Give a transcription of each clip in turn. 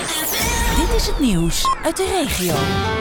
Dit is het nieuws uit de regio.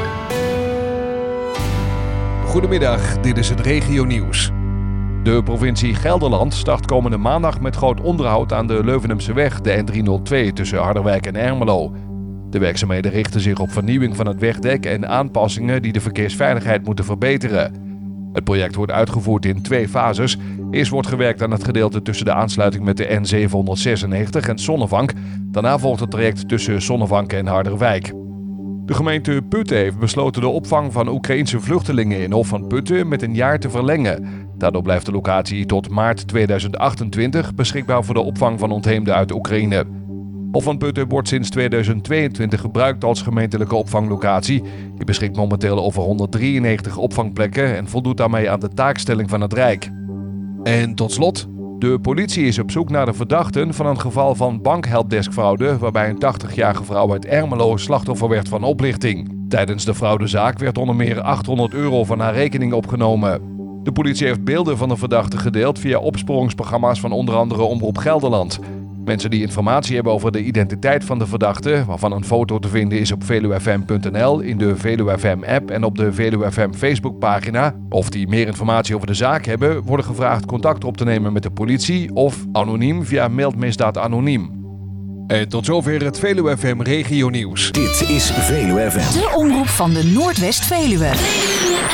Goedemiddag, dit is het regionieuws. De provincie Gelderland start komende maandag met groot onderhoud aan de Leuvenumseweg, de N302 tussen Harderwijk en Ermelo. De werkzaamheden richten zich op vernieuwing van het wegdek en aanpassingen die de verkeersveiligheid moeten verbeteren. Het project wordt uitgevoerd in 2 fases. Eerst wordt gewerkt aan het gedeelte tussen de aansluiting met de N796 en Zonnevank. Daarna volgt het traject tussen Zonnevank en Harderwijk. De gemeente Putten heeft besloten de opvang van Oekraïense vluchtelingen in Hof van Putten met een jaar te verlengen. Daardoor blijft de locatie tot maart 2028 beschikbaar voor de opvang van ontheemden uit Oekraïne. Hof van Putten wordt sinds 2022 gebruikt als gemeentelijke opvanglocatie. Die beschikt momenteel over 193 opvangplekken en voldoet daarmee aan de taakstelling van het Rijk. En tot slot, de politie is op zoek naar de verdachten van een geval van bankhelpdeskfraude waarbij een 80-jarige vrouw uit Ermelo slachtoffer werd van oplichting. Tijdens de fraudezaak werd onder meer €800 van haar rekening opgenomen. De politie heeft beelden van de verdachte gedeeld via opsporingsprogramma's van onder andere Omroep Gelderland. Mensen die informatie hebben over de identiteit van de verdachte, waarvan een foto te vinden is op veluwefm.nl, in de Veluwe FM-app en op de Veluwe FM Facebookpagina, of die meer informatie over de zaak hebben, worden gevraagd contact op te nemen met de politie of anoniem via Meldmisdaad Anoniem. En tot zover het Veluwe FM Regionieuws. Dit is Veluwe FM. De omroep van de Noordwest-Veluwe.